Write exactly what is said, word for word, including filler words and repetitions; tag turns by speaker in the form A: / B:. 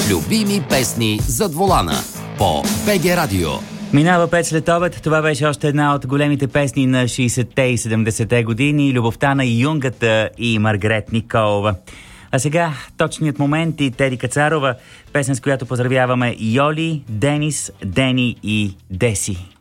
A: Любими песни зад волана по БГ Радио.
B: Минава пет след обед. Това беше още една от големите песни на шейсетте и седемдесетте години. Любовта на Юнгата и Маргарет Николова. А сега точният момент и Теди Кацарова, песен, с която поздравяваме Йоли, Денис, Дени и Деси.